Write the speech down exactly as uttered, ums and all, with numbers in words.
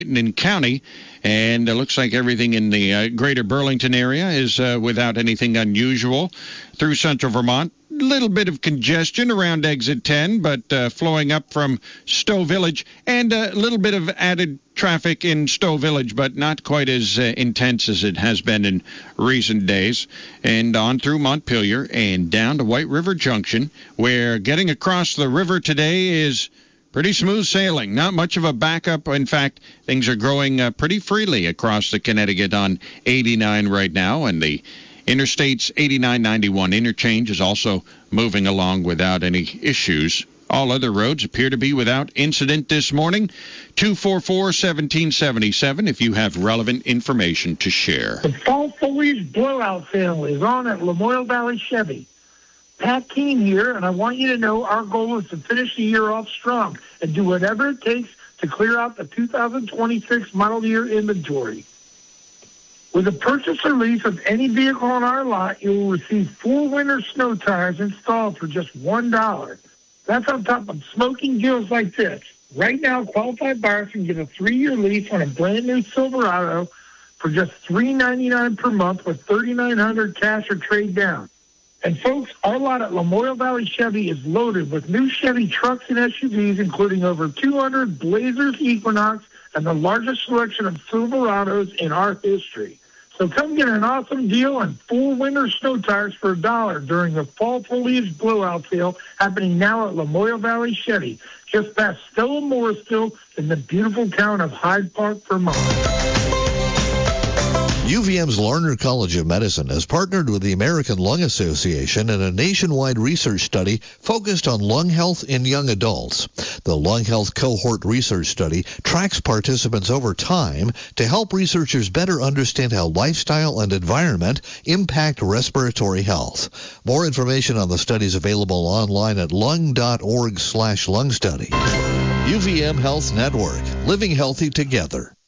in county, and it looks like everything in the uh, greater Burlington area is uh, without anything unusual. Through central Vermont, a little bit of congestion around exit ten, but uh, flowing up from Stowe Village, and a little bit of added traffic in Stowe Village, but not quite as uh, intense as it has been in recent days. And on through Montpelier and down to White River Junction, where getting across the river today is pretty smooth sailing. Not much of a backup. In fact, things are growing uh, pretty freely across the Connecticut on eighty-nine right now, and the Interstate's eighty-nine ninety-one interchange is also moving along without any issues. All other roads appear to be without incident this morning. two four four, one seven seven seven if you have relevant information to share. The fall foliage blowout sale is on at Lamoille Valley Chevy. Pat Keene here, and I want you to know our goal is to finish the year off strong and do whatever it takes to clear out the two thousand twenty-six model year inventory. With a purchase or lease of any vehicle on our lot, you will receive full winter snow tires installed for just one dollar. That's on top of smoking deals like this. Right now, qualified buyers can get a three-year lease on a brand-new Silverado for just three ninety-nine per month with thirty-nine hundred cash or trade down. And folks, our lot at Lamoille Valley Chevy is loaded with new Chevy trucks and S U Vs, including over two hundred Blazers Equinox and the largest selection of Silverados in our history. So come get an awesome deal on full winter snow tires for a dollar during the fall foliage blowout sale happening now at Lamoille Valley Chevy, just past Stella Morrisville in the beautiful town of Hyde Park, Vermont. U V M's Larner College of Medicine has partnered with the American Lung Association in a nationwide research study focused on lung health in young adults. The Lung Health Cohort Research Study tracks participants over time to help researchers better understand how lifestyle and environment impact respiratory health. More information on the study is available online at lung.org slash lung study. U V M Health Network, living healthy together.